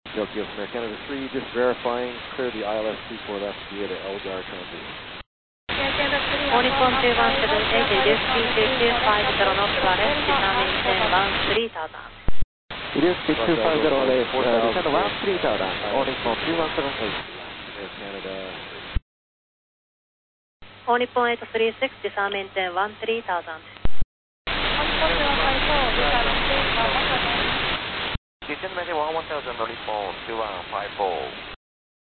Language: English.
Tokyo from Air Canada 3, just verifying, clear the ILS 24 left via the Elgar transit. All Nippon 2178, reduce speed to 250 knots, left, disarm engine 13000. Reduce speed 250 left, descend 13000, All Nippon 2178. Air Canada. All Nippon 836, disarm engine 13000. Descend maintain 1000, All Nippon 2154.